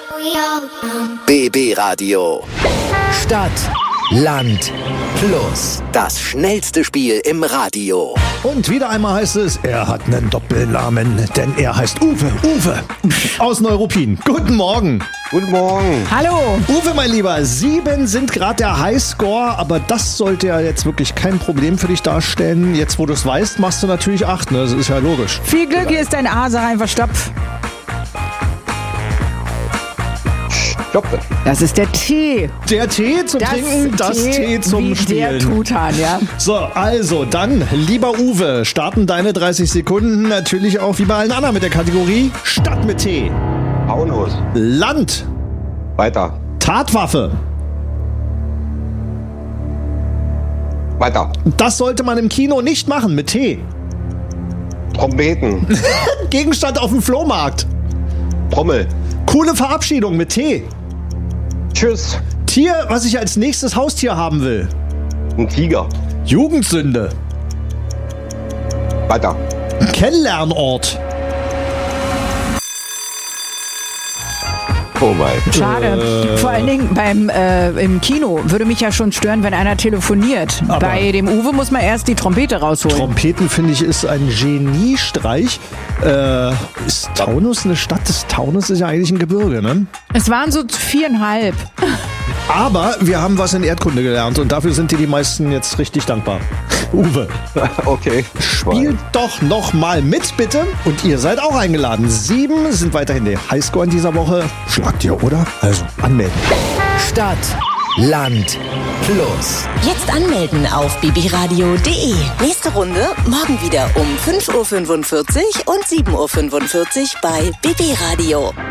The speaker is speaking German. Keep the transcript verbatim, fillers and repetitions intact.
B B Radio. Stadt, Land, Plus. Das schnellste Spiel im Radio. Und wieder einmal heißt es, er hat einen Doppelnamen, denn er heißt Uwe. Uwe aus Neuruppin. Guten Morgen. Guten Morgen. Hallo. Uwe, mein Lieber, sieben sind gerade der Highscore, aber das sollte ja jetzt wirklich kein Problem für dich darstellen. Jetzt, wo du es weißt, machst du natürlich acht, ne? Das ist ja logisch. Viel Glück, hier ist dein A, sag einfach Stopp. Stopp. Das ist der Tee. Der Tee zum Das Trinken, das Tee Tee zum wie Spielen. Der Truthahn, ja. So, also dann, lieber Uwe, starten deine dreißig Sekunden natürlich auch wie bei allen anderen mit der Kategorie Stadt mit T. Taunus. Land. Weiter. Tatwaffe. Weiter. Das sollte man im Kino nicht machen mit T. Trompeten. Gegenstand auf dem Flohmarkt. Trommel. Coole Verabschiedung mit T. Tschüss. Tier, was ich als nächstes Haustier haben will. Ein Tiger. Jugendsünde. Weiter. Kennenlernort. Oh mein. Schade. Vor allen Dingen beim äh, im Kino würde mich ja schon stören, wenn einer telefoniert. Aber Bei dem Uwe muss man erst die Trompete rausholen. Trompeten, finde ich, ist ein Geniestreich. Äh, ist Taunus eine Stadt? Das Taunus ist ja eigentlich ein Gebirge, ne? Es waren so viereinhalb. Aber wir haben was in Erdkunde gelernt und dafür sind dir die meisten jetzt richtig dankbar. Uwe, Okay. spielt doch noch mal mit, bitte. Und ihr seid auch eingeladen. Sieben sind weiterhin der Highscore in dieser Woche. Schlagt ihr, oder? Also, anmelden. Stadt, Land, Plus. Jetzt anmelden auf b b radio punkt d e. Nächste Runde morgen wieder um fünf Uhr fünfundvierzig und sieben Uhr fünfundvierzig bei B B Radio.